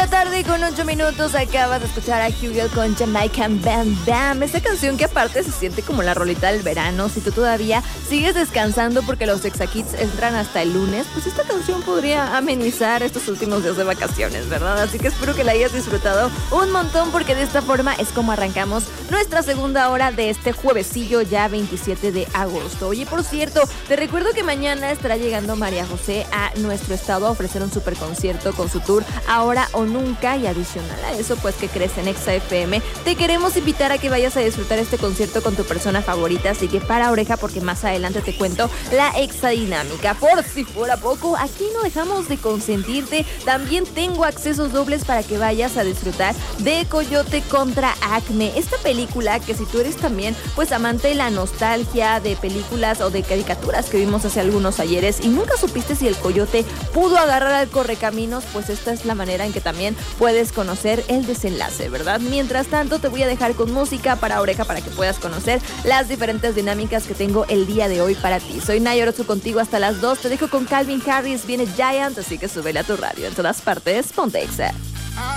la tarde con 8 minutos. Acabas de escuchar a Hugo con Jamaican Bam Bam. Esta canción que aparte se siente como la rolita del verano. Si tú todavía sigues descansando porque los Exakits entran hasta el lunes, pues esta canción podría amenizar estos últimos días de vacaciones, ¿verdad? Así que espero que la hayas disfrutado un montón, porque de esta forma es como arrancamos nuestra segunda hora de este juevesillo ya 27 de agosto. Oye, por cierto, te recuerdo que mañana estará llegando María José a nuestro estado a ofrecer un super concierto con su tour Ahora o Nunca, y adicional a eso, pues que crees en Exa FM, te queremos invitar a que vayas a disfrutar este concierto con tu persona favorita, así que para oreja porque más adelante te cuento la exadinámica. Por si fuera poco, aquí no dejamos de consentirte, también tengo accesos dobles para que vayas a disfrutar de Coyote contra Acme, esta película que si tú eres también pues amante de la nostalgia de películas o de caricaturas que vimos hace algunos ayeres y nunca supiste si el coyote pudo agarrar al correcaminos, pues esta es la manera en que también puedes conocer el desenlace, ¿verdad? Mientras tanto, te voy a dejar con música para oreja para que puedas conocer las diferentes dinámicas que tengo el día de hoy para ti. Soy Naya Orozu contigo hasta las 2. Te dejo con Calvin Harris, viene Giant, así que súbele a tu radio. En todas partes, ponte Exa.